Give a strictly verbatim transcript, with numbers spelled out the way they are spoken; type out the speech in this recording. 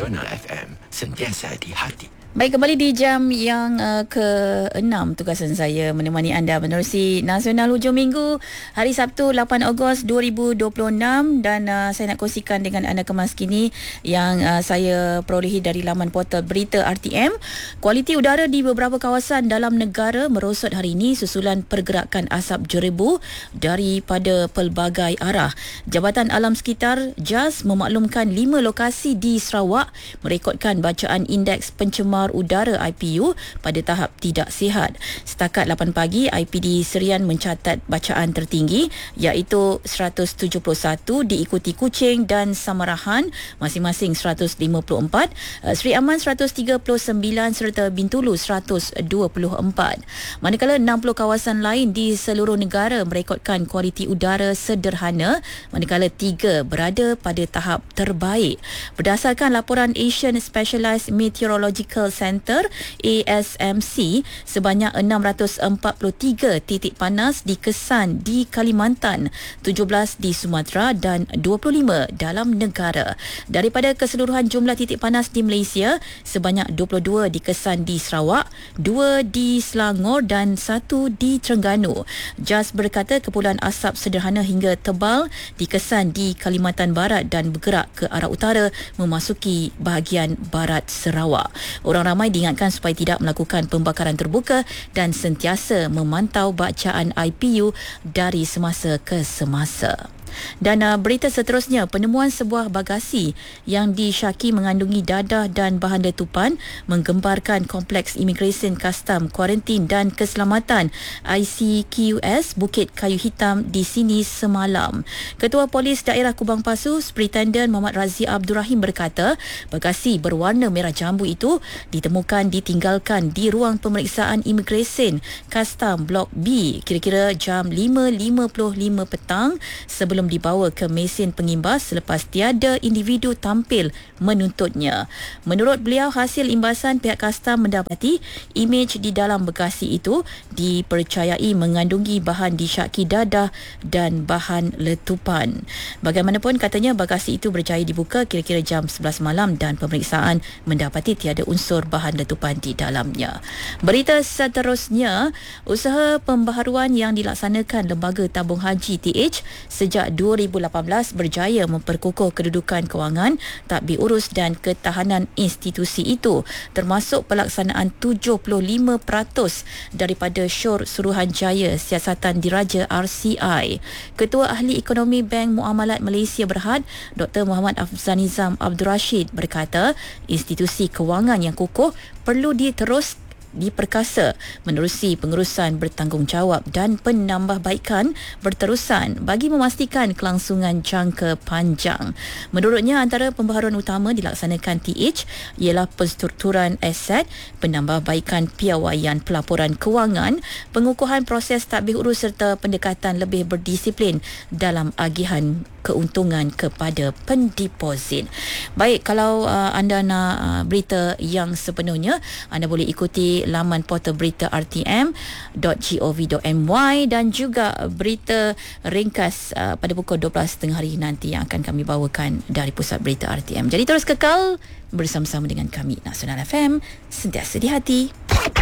Nasional F M, sentiasa di hati. Baik, kembali di jam yang uh, ke-enam tugasan saya menemani anda menerusi Nasional Hujung Minggu hari Sabtu lapan Ogos dua ribu dua puluh enam, dan uh, saya nak kongsikan dengan anda kemas kini yang uh, saya perolehi dari laman portal berita R T M. Kualiti udara di beberapa kawasan dalam negara merosot hari ini susulan pergerakan asap jerebu daripada pelbagai arah. Jabatan Alam Sekitar J A S memaklumkan lima lokasi di Sarawak merekodkan bacaan indeks pencemar udara I P U pada tahap tidak sihat. Setakat lapan pagi, I P D Serian mencatat bacaan tertinggi iaitu seratus tujuh puluh satu, diikuti Kuching dan Samarahan masing-masing seratus lima puluh empat, Seri Aman seratus tiga puluh sembilan serta Bintulu seratus dua puluh empat. Manakala enam puluh kawasan lain di seluruh negara merekodkan kualiti udara sederhana, manakala tiga berada pada tahap terbaik. Berdasarkan laporan Asian Specialized Meteorological Center A S M C, sebanyak enam ratus empat puluh tiga titik panas dikesan di Kalimantan, tujuh belas di Sumatera dan dua puluh lima dalam negara. Daripada keseluruhan jumlah titik panas di Malaysia, sebanyak dua puluh dua dikesan di Sarawak, dua di Selangor dan satu di Terengganu. J A S berkata kepulan asap sederhana hingga tebal dikesan di Kalimantan Barat dan bergerak ke arah utara memasuki bahagian barat Sarawak. Orang ramai diingatkan supaya tidak melakukan pembakaran terbuka dan sentiasa memantau bacaan I P U dari semasa ke semasa. Dan uh, berita seterusnya, penemuan sebuah bagasi yang disyaki mengandungi dadah dan bahan letupan menggemparkan Kompleks Imigresen Kastam Kuarantin dan Keselamatan I C Q S Bukit Kayu Hitam di sini semalam. Ketua Polis Daerah Kubang Pasu, Superintendent Muhammad Razi Abdul Rahim berkata, bagasi berwarna merah jambu itu ditemukan ditinggalkan di ruang pemeriksaan imigresen Kastam Blok B kira-kira jam lima lima puluh lima petang sebelum dibawa ke mesin pengimbas selepas tiada individu tampil menuntutnya. Menurut beliau, hasil imbasan pihak kastam mendapati imej di dalam bagasi itu dipercayai mengandungi bahan disyaki dadah dan bahan letupan. Bagaimanapun, katanya bagasi itu berjaya dibuka kira-kira jam sebelas malam dan pemeriksaan mendapati tiada unsur bahan letupan di dalamnya. Berita seterusnya, usaha pembaharuan yang dilaksanakan Lembaga Tabung Haji T H sejak dua ribu lapan belas berjaya memperkukuh kedudukan kewangan, tadbir urus dan ketahanan institusi itu, termasuk pelaksanaan tujuh puluh lima peratus daripada syur Suruhanjaya Siasatan Diraja R C I. Ketua Ahli Ekonomi Bank Muamalat Malaysia Berhad, Doktor Muhammad Afzanizam Abdul Rashid berkata, institusi kewangan yang kukuh perlu diterus diperkasa menerusi pengurusan bertanggungjawab dan penambahbaikan berterusan bagi memastikan kelangsungan jangka panjang. Menurutnya, antara pembaharuan utama dilaksanakan T H ialah penstrukturan aset, penambahbaikan piawaian pelaporan kewangan, pengukuhan proses tadbir urus serta pendekatan lebih berdisiplin dalam agihan keuntungan kepada pendeposit. Baik, kalau uh, anda nak uh, berita yang sepenuhnya, anda boleh ikuti laman portal berita r t m dot gov dot m y dan juga berita ringkas uh, pada pukul dua belas tiga puluh hari nanti yang akan kami bawakan dari pusat berita R T M. Jadi terus kekal bersama-sama dengan kami, Nasional F M, sentiasa di hati.